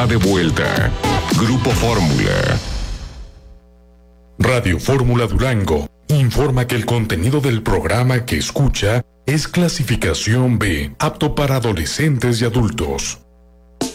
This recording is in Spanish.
está de vuelta. Grupo Fórmula. Radio Fórmula Durango informa que el contenido del programa que escucha es clasificación B, apto para adolescentes y adultos.